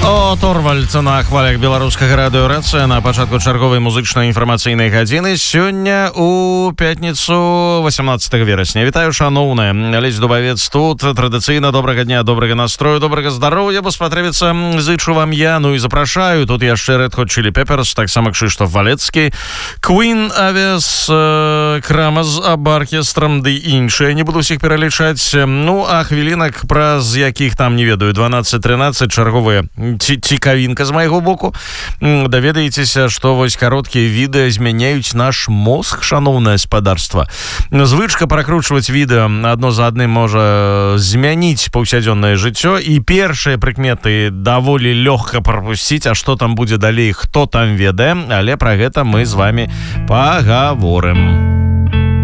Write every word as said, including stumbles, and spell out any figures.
О, Торвальд на хвалях беларускага радыё «Рацыя» на пачатку чарговай музычна-інфармацыйнай гадзіны. Сёння у пятніцу восемнадцатага верасня. Вітаю, шаноўныя. Алесь Дубавец тут. Традыцыйна добрага дня, добрага настрою, добрага здароўя, бо спатрэбіцца зычу вам я. Ну і запрашаю. Тут яшчэ Red Hot Chili Peppers, таксама Кшыштоф Валецкі, Queen, Авес, Крамаз, Абаркестрам ды іншыя. Не буду ўсіх пералічаць. Ну, а хвілінак, праз якіх там, не ведаю, дванаццаць трынаццаць чарговыя цікавінка з майго боку. Даведаецеся, што вось кароткія відэа змяняюць наш мозг, шаноўнае спадарства. Звычка пракручваць відэа адно за адным можа змяніць паўсядзённае жыццё, і першыя прыкметы даволі лёгка прапусціць, а што там будзе далей, хто там ведае, але пра гэта мы з вамі пагаворым.